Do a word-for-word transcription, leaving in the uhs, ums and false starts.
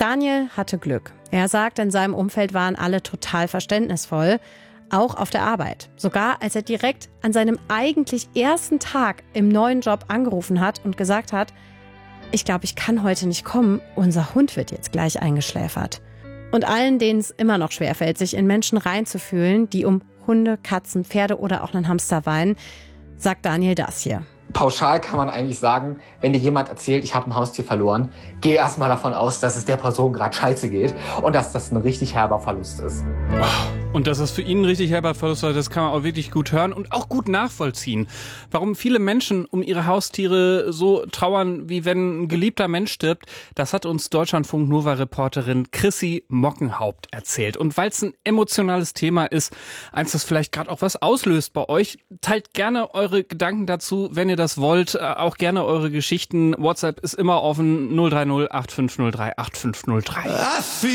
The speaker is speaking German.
Daniel hatte Glück. Er sagt, in seinem Umfeld waren alle total verständnisvoll, auch auf der Arbeit. Sogar als er direkt an seinem eigentlich ersten Tag im neuen Job angerufen hat und gesagt hat, ich glaube, ich kann heute nicht kommen, unser Hund wird jetzt gleich eingeschläfert. Und allen, denen es immer noch schwerfällt, sich in Menschen reinzufühlen, die um Hunde, Katzen, Pferde oder auch einen Hamster weinen, sagt Daniel das hier. Pauschal kann man eigentlich sagen, wenn dir jemand erzählt, ich habe ein Haustier verloren, geh erstmal davon aus, dass es der Person gerade scheiße geht und dass das ein richtig herber Verlust ist. Und dass es für ihn ein richtig herber Verlust war, das kann man auch wirklich gut hören und auch gut nachvollziehen. Warum viele Menschen um ihre Haustiere so trauern, wie wenn ein geliebter Mensch stirbt, das hat uns Deutschlandfunk-Nova-Reporterin Chrissy Mockenhaupt erzählt. Und weil es ein emotionales Thema ist, eins, das vielleicht gerade auch was auslöst bei euch, teilt gerne eure Gedanken dazu, wenn ihr das wollt, auch gerne eure Geschichten. WhatsApp ist immer offen, null drei null acht fünf null drei acht fünf null drei.